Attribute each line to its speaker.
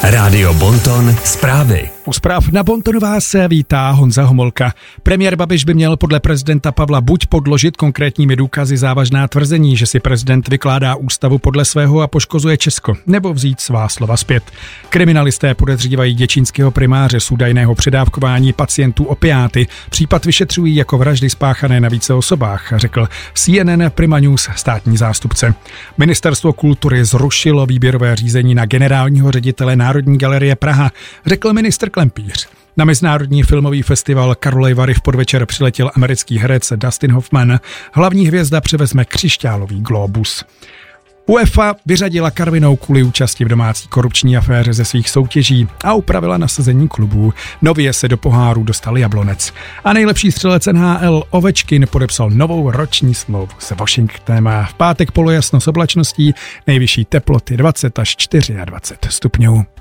Speaker 1: Rádio Bonton zprávy.
Speaker 2: U zpráv na Bontonu vás vítá Honza Homolka. Premiér Babiš by měl podle prezidenta Pavla buď podložit konkrétními důkazy závažná tvrzení, že si prezident vykládá ústavu podle svého a poškozuje Česko, nebo vzít svá slova zpět. Kriminalisté podezřívají děčínského primáře z údajného předávkování pacientů opiáty. Případ vyšetřují jako vraždy spáchané na více osobách, řekl CNN Prima News státní zástupce. Ministerstvo kultury zrušilo výběrové řízení na generálního ředitele Národní galerie Praha, řekl ministr Klempíř. Na mezinárodní filmový festival Karlovy Vary v podvečer přiletěl americký herec Dustin Hoffman. Hlavní hvězda převezme křišťálový glóbus. UEFA vyřadila Karvinou kvůli účasti v domácí korupční aféře ze svých soutěží a upravila nasazení klubů. Nově se do poháru dostal Jablonec. A nejlepší střelec NHL Ovečkin podepsal novou roční smlouvu se Washingtonem. V pátek polojasno s oblačností, nejvyšší teploty 20 až 24 stupňů.